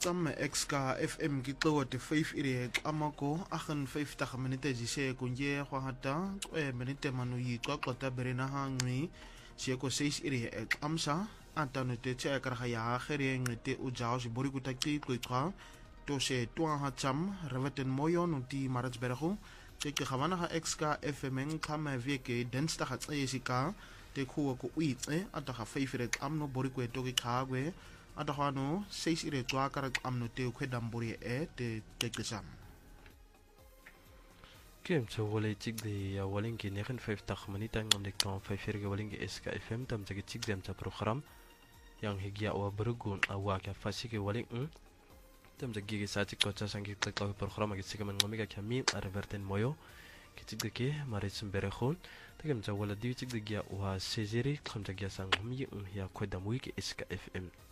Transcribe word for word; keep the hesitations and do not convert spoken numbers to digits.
Tam X ka F M ki qewa te five iri qamako fifty minute jise kunje kwa hata e minute manu yi qaqata berena hangwi sieko six iri qamsa atano te tse kara ya khere ngete u jao si bori kutaki qqa to se twa ha cham reveten moyo no ti Maritzburg te ke khavana ha X ka F M qama veke dinsdag ha tsesika te khuwa ko uitse ata ha five iri qamno bori ko to ki khagwe Adahano, six ire tuakar amno te ukwedamburi e te tekisam. Kem zo wale tik de walingi fifty minuten aan de kan five walingi S K F M tam zagi tik dem ta program yang higya wa bergun awa ka fasike waling tam zagi sa tik kota sangi tak program gi sika man ngamiga kami arverten moyo kitik de ke maritsim berekhon tegem zo wala di tik de gya wa sezeri kham zagi sang ngami ya kwedamui ke S K F M